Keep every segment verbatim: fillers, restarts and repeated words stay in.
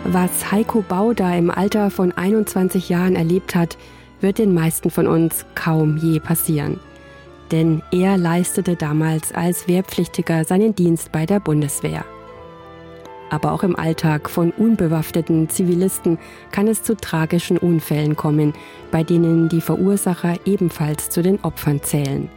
Was Heiko Bauder im Alter von einundzwanzig Jahren erlebt hat, wird den meisten von uns kaum je passieren. Denn er leistete damals als Wehrpflichtiger seinen Dienst bei der Bundeswehr. Aber auch im Alltag von unbewaffneten Zivilisten kann es zu tragischen Unfällen kommen, bei denen die Verursacher ebenfalls zu den Opfern zählen.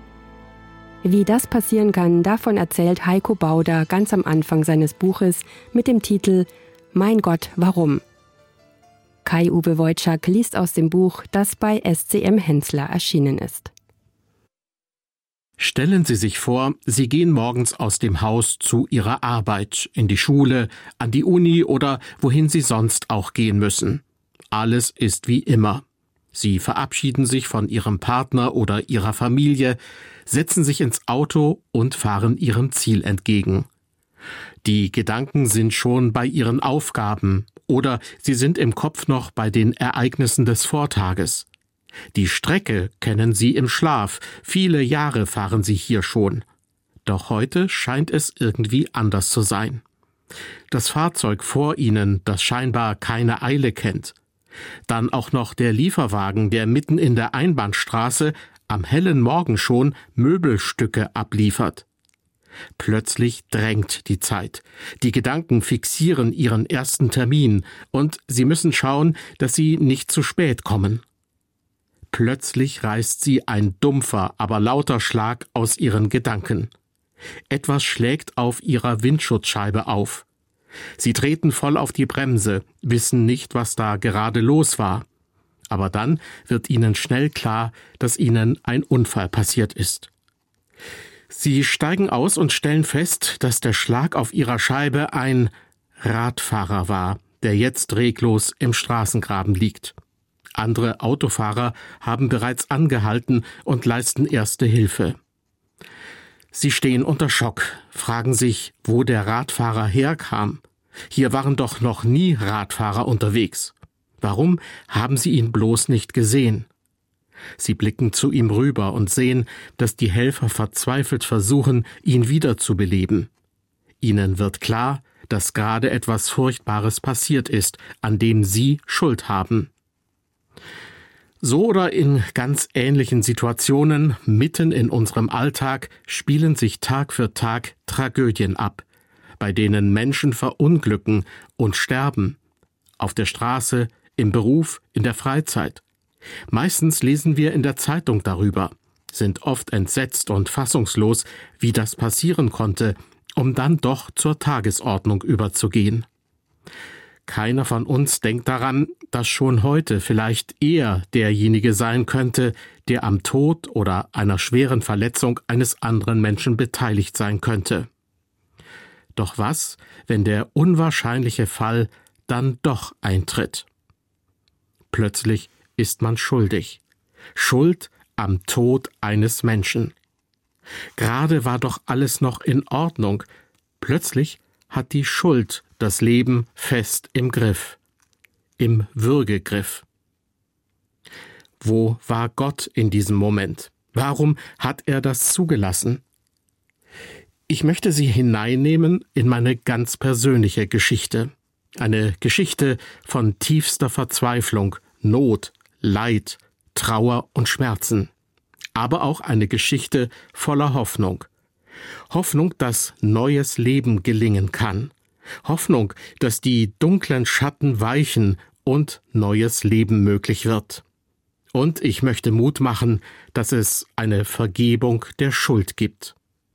Wie das passieren kann, davon erzählt Heiko Bauder ganz am Anfang seines Buches mit dem Titel »Mein Gott, warum?« Kai-Uwe Wojczak liest aus dem Buch, das bei S C M Hensler erschienen ist. Stellen Sie sich vor, Sie gehen morgens aus dem Haus zu Ihrer Arbeit, in die Schule, an die Uni oder wohin Sie sonst auch gehen müssen. Alles ist wie immer. Sie verabschieden sich von Ihrem Partner oder Ihrer Familie, setzen sich ins Auto und fahren Ihrem Ziel entgegen. Die Gedanken sind schon bei Ihren Aufgaben oder Sie sind im Kopf noch bei den Ereignissen des Vortages. Die Strecke kennen Sie im Schlaf, viele Jahre fahren Sie hier schon. Doch heute scheint es irgendwie anders zu sein. Das Fahrzeug vor Ihnen, das scheinbar keine Eile kennt. Dann auch noch der Lieferwagen, der mitten in der Einbahnstraße am hellen Morgen schon Möbelstücke abliefert. Plötzlich drängt die Zeit. Die Gedanken fixieren Ihren ersten Termin und Sie müssen schauen, dass Sie nicht zu spät kommen. Plötzlich reißt Sie ein dumpfer, aber lauter Schlag aus Ihren Gedanken. Etwas schlägt auf Ihrer Windschutzscheibe auf. Sie treten voll auf die Bremse, wissen nicht, was da gerade los war. Aber dann wird Ihnen schnell klar, dass Ihnen ein Unfall passiert ist. Sie steigen aus und stellen fest, dass der Schlag auf Ihrer Scheibe ein Radfahrer war, der jetzt reglos im Straßengraben liegt. Andere Autofahrer haben bereits angehalten und leisten erste Hilfe. Sie stehen unter Schock, fragen sich, wo der Radfahrer herkam. Hier waren doch noch nie Radfahrer unterwegs. Warum haben sie ihn bloß nicht gesehen? Sie blicken zu ihm rüber und sehen, dass die Helfer verzweifelt versuchen, ihn wiederzubeleben. Ihnen wird klar, dass gerade etwas Furchtbares passiert ist, an dem sie Schuld haben. So oder in ganz ähnlichen Situationen, mitten in unserem Alltag, spielen sich Tag für Tag Tragödien ab, bei denen Menschen verunglücken und sterben. Auf der Straße, im Beruf, in der Freizeit. Meistens lesen wir in der Zeitung darüber, sind oft entsetzt und fassungslos, wie das passieren konnte, um dann doch zur Tagesordnung überzugehen. Keiner von uns denkt daran, dass schon heute vielleicht er derjenige sein könnte, der am Tod oder einer schweren Verletzung eines anderen Menschen beteiligt sein könnte. Doch was, wenn der unwahrscheinliche Fall dann doch eintritt? Plötzlich ist man schuldig. Schuld am Tod eines Menschen. Gerade war doch alles noch in Ordnung. Plötzlich hat die Schuld das Leben fest im Griff, im Würgegriff. Wo war Gott in diesem Moment? Warum hat er das zugelassen? Ich möchte Sie hineinnehmen in meine ganz persönliche Geschichte. Eine Geschichte von tiefster Verzweiflung, Not, Leid, Trauer und Schmerzen. Aber auch eine Geschichte voller Hoffnung. Hoffnung, dass neues Leben gelingen kann. Hoffnung, dass die dunklen Schatten weichen und neues Leben möglich wird. Und ich möchte Mut machen, dass es eine Vergebung der Schuld gibt.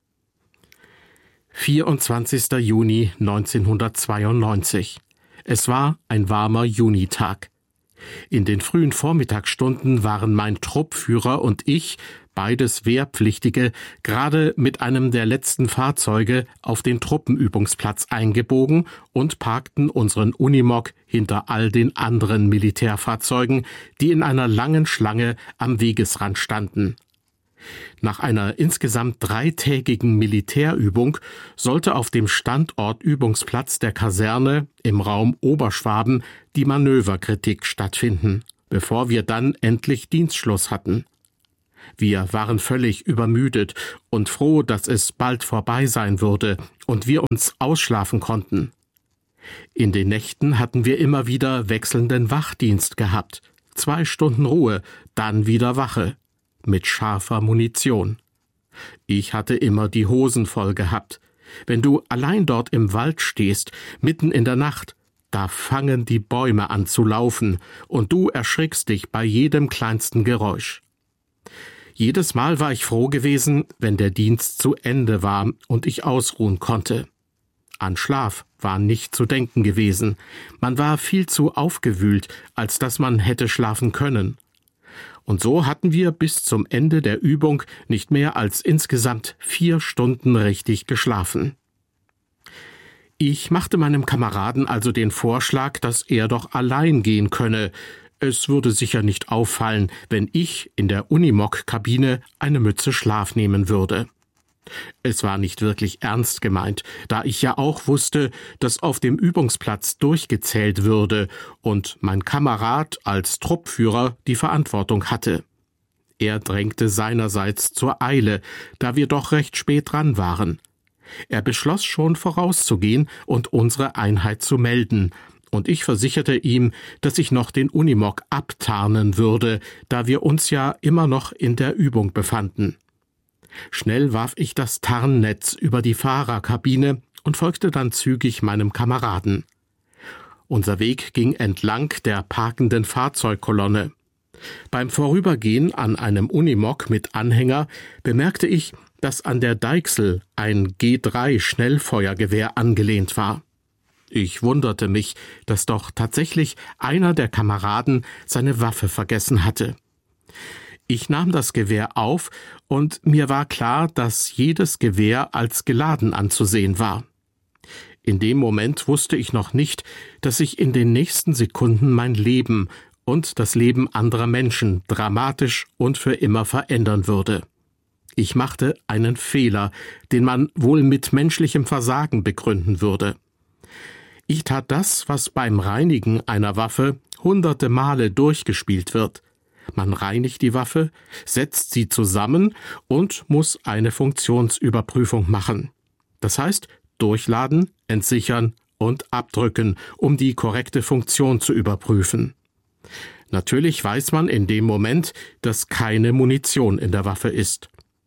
vierundzwanzigster Juni neunzehnhundertzweiundneunzig. Es war ein warmer Junitag. In den frühen Vormittagsstunden waren mein Truppführer und ich, beides Wehrpflichtige, gerade mit einem der letzten Fahrzeuge auf den Truppenübungsplatz eingebogen und parkten unseren Unimog hinter all den anderen Militärfahrzeugen, die in einer langen Schlange am Wegesrand standen. Nach einer insgesamt dreitägigen Militärübung sollte auf dem Standortübungsplatz der Kaserne im Raum Oberschwaben die Manöverkritik stattfinden, bevor wir dann endlich Dienstschluss hatten. Wir waren völlig übermüdet und froh, dass es bald vorbei sein würde und wir uns ausschlafen konnten. In den Nächten hatten wir immer wieder wechselnden Wachdienst gehabt. Zwei Stunden Ruhe, dann wieder Wache. Mit scharfer Munition. Ich hatte immer die Hosen voll gehabt. Wenn du allein dort im Wald stehst, mitten in der Nacht, da fangen die Bäume an zu laufen und du erschrickst dich bei jedem kleinsten Geräusch. Jedes Mal war ich froh gewesen, wenn der Dienst zu Ende war und ich ausruhen konnte. An Schlaf war nicht zu denken gewesen. Man war viel zu aufgewühlt, als dass man hätte schlafen können. Und so hatten wir bis zum Ende der Übung nicht mehr als insgesamt vier Stunden richtig geschlafen. Ich machte meinem Kameraden also den Vorschlag, dass er doch allein gehen könne. Es würde sicher nicht auffallen, wenn ich in der Unimog-Kabine eine Mütze Schlaf nehmen würde. Es war nicht wirklich ernst gemeint, da ich ja auch wusste, dass auf dem Übungsplatz durchgezählt würde und mein Kamerad als Truppführer die Verantwortung hatte. Er drängte seinerseits zur Eile, da wir doch recht spät dran waren. Er beschloss schon vorauszugehen und unsere Einheit zu melden, und ich versicherte ihm, dass ich noch den Unimog abtarnen würde, da wir uns ja immer noch in der Übung befanden. Schnell warf ich das Tarnnetz über die Fahrerkabine und folgte dann zügig meinem Kameraden. Unser Weg ging entlang der parkenden Fahrzeugkolonne. Beim Vorübergehen an einem Unimog mit Anhänger bemerkte ich, dass an der Deichsel ein G drei Schnellfeuergewehr angelehnt war. Ich wunderte mich, dass doch tatsächlich einer der Kameraden seine Waffe vergessen hatte. Ich nahm das Gewehr auf, und mir war klar, dass jedes Gewehr als geladen anzusehen war. In dem Moment wusste ich noch nicht, dass ich in den nächsten Sekunden mein Leben und das Leben anderer Menschen dramatisch und für immer verändern würde. Ich machte einen Fehler, den man wohl mit menschlichem Versagen begründen würde. Ich tat das, was beim Reinigen einer Waffe hunderte Male durchgespielt wird. Man reinigt die Waffe, setzt sie zusammen und muss eine Funktionsüberprüfung machen. Das heißt, durchladen, entsichern und abdrücken, um die korrekte Funktion zu überprüfen. Natürlich weiß man in dem Moment, dass keine Munition in der Waffe ist.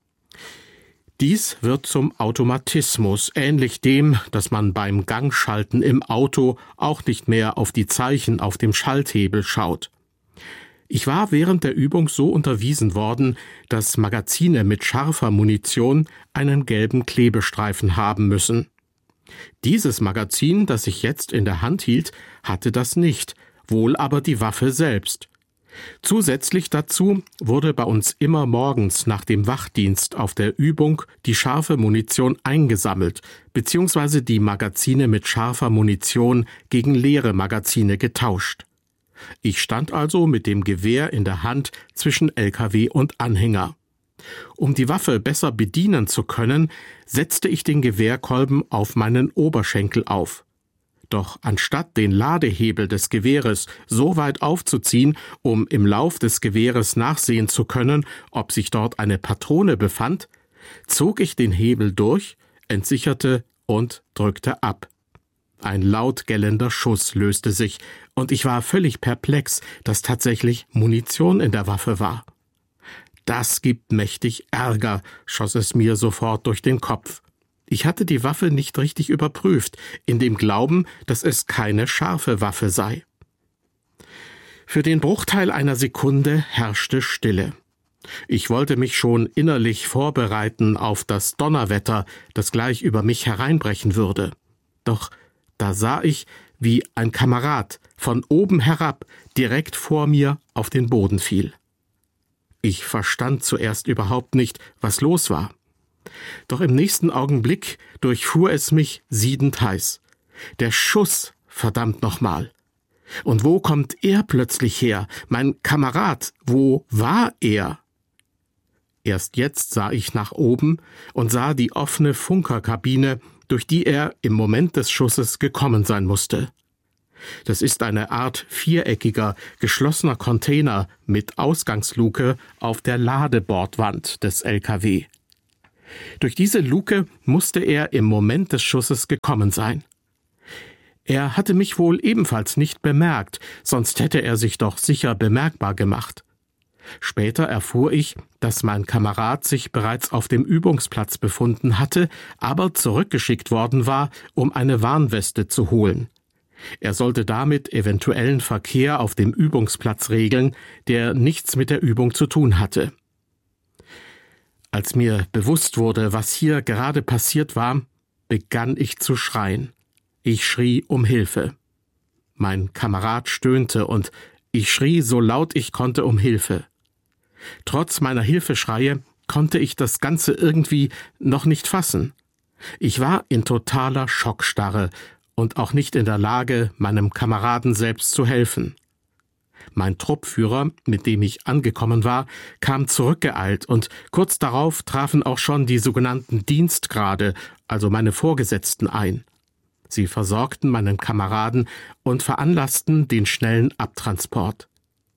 Dies wird zum Automatismus, ähnlich dem, dass man beim Gangschalten im Auto auch nicht mehr auf die Zeichen auf dem Schalthebel schaut. Ich war während der Übung so unterwiesen worden, dass Magazine mit scharfer Munition einen gelben Klebestreifen haben müssen. Dieses Magazin, das ich jetzt in der Hand hielt, hatte das nicht, wohl aber die Waffe selbst. Zusätzlich dazu wurde bei uns immer morgens nach dem Wachdienst auf der Übung die scharfe Munition eingesammelt, beziehungsweise die Magazine mit scharfer Munition gegen leere Magazine getauscht. Ich stand also mit dem Gewehr in der Hand zwischen L K W und Anhänger. Um die Waffe besser bedienen zu können, setzte ich den Gewehrkolben auf meinen Oberschenkel auf. Doch anstatt den Ladehebel des Gewehres so weit aufzuziehen, um im Lauf des Gewehres nachsehen zu können, ob sich dort eine Patrone befand, zog ich den Hebel durch, entsicherte und drückte ab. Ein laut gellender Schuss löste sich, und ich war völlig perplex, dass tatsächlich Munition in der Waffe war. Das gibt mächtig Ärger, schoss es mir sofort durch den Kopf. Ich hatte die Waffe nicht richtig überprüft, in dem Glauben, dass es keine scharfe Waffe sei. Für den Bruchteil einer Sekunde herrschte Stille. Ich wollte mich schon innerlich vorbereiten auf das Donnerwetter, das gleich über mich hereinbrechen würde. Doch da sah ich, wie ein Kamerad von oben herab direkt vor mir auf den Boden fiel. Ich verstand zuerst überhaupt nicht, was los war. Doch im nächsten Augenblick durchfuhr es mich siedend heiß. Der Schuss, verdammt nochmal. Und wo kommt er plötzlich her? Mein Kamerad, wo war er? Erst jetzt sah ich nach oben und sah die offene Funkerkabine, durch die er im Moment des Schusses gekommen sein musste. Das ist eine Art viereckiger, geschlossener Container mit Ausgangsluke auf der Ladebordwand des L K W. Durch diese Luke musste er im Moment des Schusses gekommen sein. Er hatte mich wohl ebenfalls nicht bemerkt, sonst hätte er sich doch sicher bemerkbar gemacht. Später erfuhr ich, dass mein Kamerad sich bereits auf dem Übungsplatz befunden hatte, aber zurückgeschickt worden war, um eine Warnweste zu holen. Er sollte damit eventuellen Verkehr auf dem Übungsplatz regeln, der nichts mit der Übung zu tun hatte. Als mir bewusst wurde, was hier gerade passiert war, begann ich zu schreien. Ich schrie um Hilfe. Mein Kamerad stöhnte und ich schrie so laut ich konnte um Hilfe. Trotz meiner Hilfeschreie konnte ich das Ganze irgendwie noch nicht fassen. Ich war in totaler Schockstarre und auch nicht in der Lage, meinem Kameraden selbst zu helfen. Mein Truppführer, mit dem ich angekommen war, kam zurückgeeilt und kurz darauf trafen auch schon die sogenannten Dienstgrade, also meine Vorgesetzten, ein. Sie versorgten meinen Kameraden und veranlassten den schnellen Abtransport.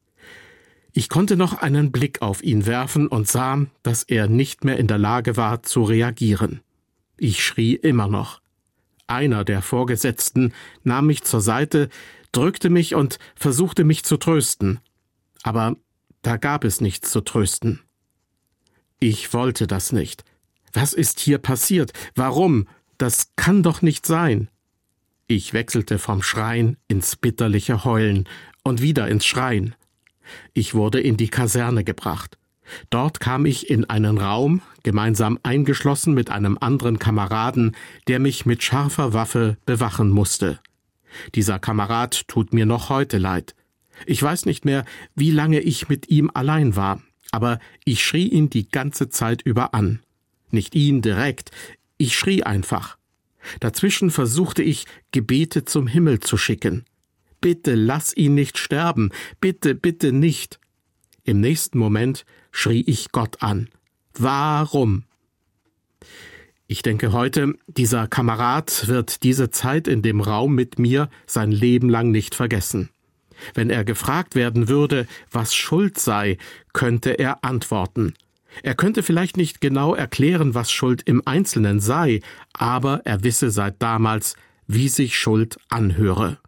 Ich konnte noch einen Blick auf ihn werfen und sah, dass er nicht mehr in der Lage war zu reagieren. Ich schrie immer noch. Einer der Vorgesetzten nahm mich zur Seite, drückte mich und versuchte mich zu trösten. Aber da gab es nichts zu trösten. Ich wollte das nicht. Was ist hier passiert? Warum? Das kann doch nicht sein. Ich wechselte vom Schreien ins bitterliche Heulen und wieder ins Schreien. Ich wurde in die Kaserne gebracht. Dort kam ich in einen Raum, gemeinsam eingeschlossen mit einem anderen Kameraden, der mich mit scharfer Waffe bewachen musste. Dieser Kamerad tut mir noch heute leid. Ich weiß nicht mehr, wie lange ich mit ihm allein war, aber ich schrie ihn die ganze Zeit über an. Nicht ihn direkt, ich schrie einfach. Dazwischen versuchte ich, Gebete zum Himmel zu schicken. Bitte lass ihn nicht sterben, bitte, bitte nicht. Im nächsten Moment schrie ich Gott an. Warum? Ich denke heute, dieser Kamerad wird diese Zeit in dem Raum mit mir sein Leben lang nicht vergessen. Wenn er gefragt werden würde, was Schuld sei, könnte er antworten. Er könnte vielleicht nicht genau erklären, was Schuld im Einzelnen sei, aber er wisse seit damals, wie sich Schuld anhöre.